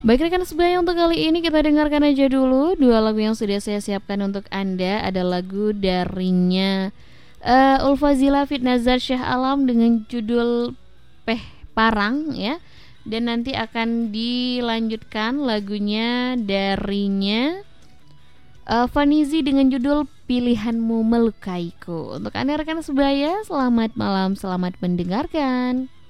Baik rekan sebaya, untuk kali ini kita dengarkan aja dulu dua lagu yang sudah saya siapkan untuk Anda. Ada lagu darinya Ulfazila Fit Nazar Syah Alam dengan judul Peh Parang ya. Dan nanti akan dilanjutkan lagunya darinya Fanizi dengan judul Pilihanmu Melukaiku. Untuk Anda rekan sebaya, selamat malam, selamat mendengarkan.